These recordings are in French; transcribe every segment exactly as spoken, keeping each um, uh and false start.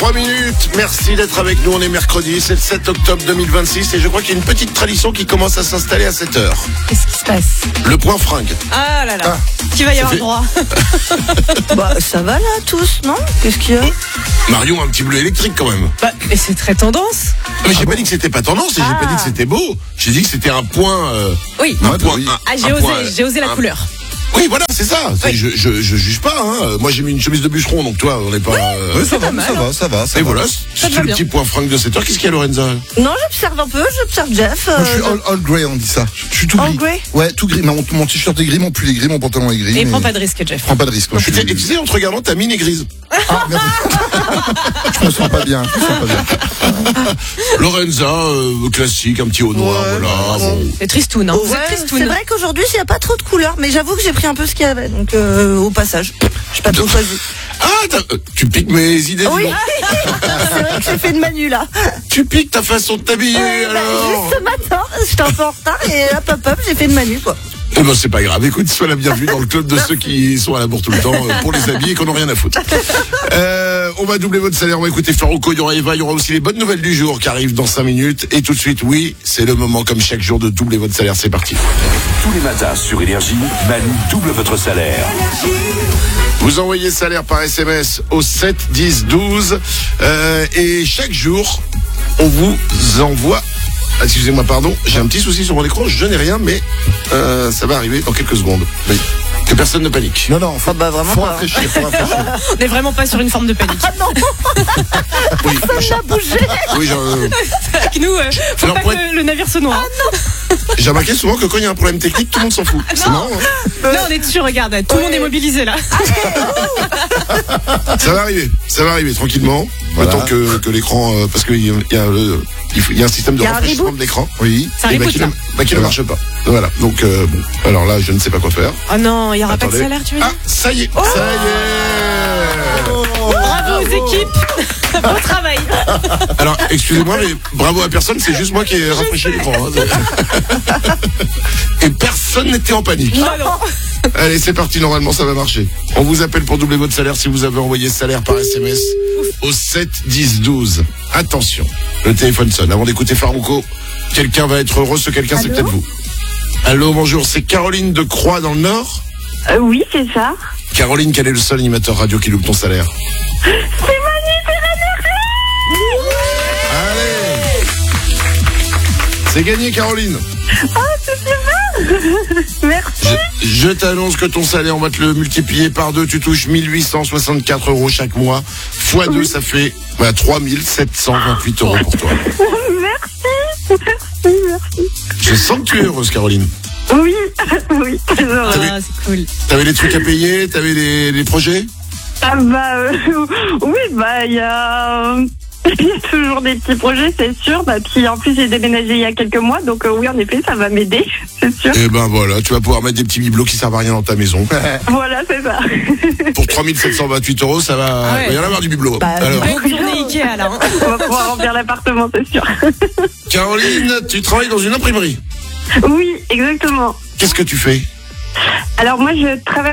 trois minutes. Merci d'être avec nous. On est mercredi, c'est le sept octobre deux mille vingt-six et je crois qu'il y a une petite tradition qui commence à s'installer à sept heures. Qu'est-ce qui se passe? Le point fringue. Ah là là. Ah. Qui va y Ça avoir fait... droit? Bah ça va là tous, non? Qu'est-ce qu'il y a? Marion a un petit bleu électrique quand même. Bah, mais c'est très tendance. Mais j'ai ah pas bon dit que c'était pas tendance et ah. j'ai pas dit que c'était beau. J'ai dit que c'était un point. Euh, oui. Un ouais, point. Oui. Un, ah j'ai un osé, point, j'ai osé la un... couleur. Oui, voilà, c'est ça. C'est, oui. je, je, je juge pas. Hein. Moi, j'ai mis une chemise de bûcheron, donc toi, on n'est pas. Oui, euh... oui, ça, va, ça, va, ça va, ça Et va. voilà, c'est le bien. petit point fringue de sept heures. Qu'est-ce qu'il y a, Lorenza? Non, j'observe un peu, j'observe Jeff. Euh, Moi, je suis all, all grey, on dit ça. Je suis tout all gris. grey. Ouais, tout gris. Mon, mon t-shirt est gris, mon pull est gris, mon pantalon est gris. Et mais... prends pas de risque, Jeff. Prends pas de risque. Moi, Et je suis... tu sais, en te regardant, ta mine est grise. Ah, merde. Je me sens pas bien. Je me sens pas bien. Lorenza, euh, classique, un petit haut noir, Ouais, voilà. ouais. Bon. C'est tristoun, hein. Oh, Vous ouais, êtes tristoun. c'est vrai qu'aujourd'hui, il n'y a pas trop de couleurs, mais j'avoue que j'ai pris un peu ce qu'il y avait, donc euh, au passage. J'ai pas trop choisi. Ah, euh, tu piques mes idées. Oui, dis c'est vrai que j'ai fait une manu là. Tu piques ta façon de t'habiller, Ouais, bah, alors. juste ce matin, j'étais un peu en retard et hop hop hop, j'ai fait une manu quoi. Eh ben, c'est pas grave. Écoute, sois la bienvenue dans le club de ceux qui sont à la bourre tout le temps euh, pour les habiller et qu'on n'a rien à foutre. Euh, on va doubler votre salaire. On va écouter Farouko, il y aura Eva, il y aura aussi les bonnes nouvelles du jour qui arrivent dans cinq minutes. Et tout de suite, oui, c'est le moment comme chaque jour de doubler votre salaire. C'est parti. Tous les matins sur Énergie, Manu double votre salaire. Vous envoyez salaire par S M S au sept dix douze euh, et chaque jour, on vous envoie... Excusez-moi, pardon, j'ai un petit souci sur mon écran, je n'ai rien, mais euh, ça va arriver dans quelques secondes. Oui. Que personne ne panique. Non, non, faut, Ah bah, vraiment faut pas. rafraîchir, faut rafraîchir. On n'est vraiment pas sur une forme de panique. Ah non, Oui, ça m'a bougé. oui genre, euh, Avec nous, euh, faut Alors, pas pour que être- le, le navire se noie. j'ai remarqué souvent que quand il y a un problème technique, tout le monde s'en fout. C'est marrant, hein. Là, on est dessus, regarde, tout le monde est mobilisé là. Ça va arriver, ça va arriver tranquillement. Voilà. Autant que, que l'écran, euh, parce qu'il y a, il y, a, le- il faut- il y a un système de Il y a un rafraîchissement reboot. de l'écran. Oui. Ça Et bah, reboot qui, là. ne, bah, qui ne marche pas. Voilà. Donc, euh, bon. Alors là, je ne sais pas quoi faire. Oh non, il n'y aura pas de Attendez. salaire, tu veux Ah, dire? ça y est, ça y est. Bravo aux équipes. Bon travail. Alors, excusez-moi, mais bravo à personne, c'est juste moi qui ai rafraîchi l'écran. Hein. Et personne n'était en panique. Non, non. Allez, c'est parti, normalement ça va marcher. On vous appelle pour doubler votre salaire si vous avez envoyé salaire par S M S au sept dix douze. Attention, le téléphone sonne. Avant d'écouter Farouko, quelqu'un va être heureux, ce quelqu'un c'est Allô peut-être vous. Allô, bonjour, c'est Caroline de Croix dans le Nord. Euh, oui, c'est ça. Caroline, quel est le seul animateur radio qui loupe ton salaire? C'est Manu, Allez, c'est gagné, Caroline. merci. Je, je t'annonce que ton salaire, on va te le multiplier par deux. Tu touches mille huit cent soixante-quatre euros chaque mois. Fois deux, ça fait bah, trois mille sept cent vingt-huit euros pour toi. Merci. Merci, merci. Je sens que tu es heureuse, Caroline. Oui, oui, très heureux. Ah, c'est cool. T'avais des trucs à payer? T'avais des, des projets? Ah bah, euh, oui, bah, il y a... euh, Il y a toujours des petits projets, c'est sûr. Bah, puis en plus, j'ai déménagé il y a quelques mois, donc euh, oui, en effet, ça va m'aider, c'est sûr. Eh ben voilà, tu vas pouvoir mettre des petits bibelots qui servent à rien dans ta maison. Voilà, c'est ça. Pour trois mille sept cent vingt-huit euros, ça va... Ah ouais. Il va y en avoir du bibelot. Bah, Alors, Bonne journée Ikea là. Hein. On va pouvoir remplir l'appartement, c'est sûr. Caroline, tu travailles dans une imprimerie. Oui, exactement. Qu'est-ce que tu fais? Alors moi, je travaille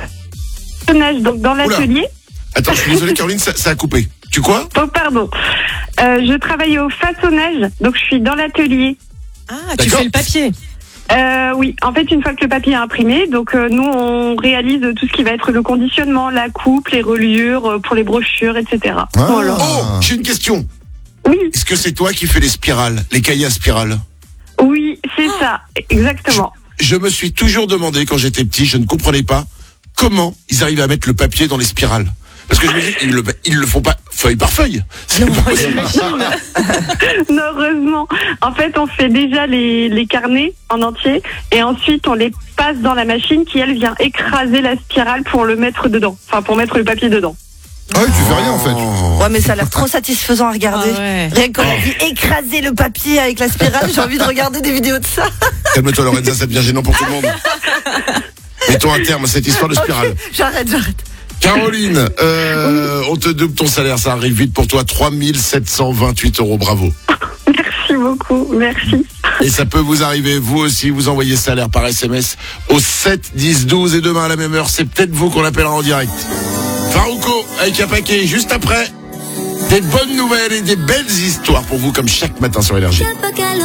donc dans l'atelier. Attends, je suis désolé, Caroline, ça, ça a coupé. Tu quoi? Oh, pardon. Euh, je travaille au façonnage, donc je suis dans l'atelier. Ah, tu D'accord. fais le papier. Euh, oui, en fait, une fois que le papier est imprimé, donc euh, nous, on réalise tout ce qui va être le conditionnement, la coupe, les reliures euh, pour les brochures, et cetera. Ah. Voilà. Oh, j'ai une question. Oui, Est-ce que c'est toi qui fais les spirales, les cahiers à spirales? oui, c'est ça, exactement. Je me suis toujours demandé, quand j'étais petit, je ne comprenais pas comment ils arrivaient à mettre le papier dans les spirales. Parce que je me dis, ils le, ils le font pas feuille par feuille. C'est Non, pas possible. j'imagine. Non, heureusement. En fait, on fait déjà les, les carnets en entier et ensuite on les passe dans la machine qui, elle, vient écraser la spirale pour le mettre dedans. Enfin, pour mettre le papier dedans. Ah oui, tu fais rien en fait. Oh. Ouais, mais ça a l'air trop satisfaisant à regarder. Ah ouais. Rien qu'on a vu écraser le papier avec la spirale, j'ai envie de regarder des vidéos de ça. Calme-toi, Lorenza, ça devient gênant pour tout le monde. Mettons un terme à cette histoire de spirale. Ok, j'arrête, j'arrête. Caroline, euh, on te double ton salaire, ça arrive vite pour toi, trois mille sept cent vingt-huit euros, bravo. Merci beaucoup, merci. Et ça peut vous arriver, vous aussi, vous envoyez salaire par S M S au sept dix douze et demain à la même heure, c'est peut-être vous qu'on appellera en direct. Farouko avec un paquet juste après. Des bonnes nouvelles et des belles histoires pour vous comme chaque matin sur Énergie.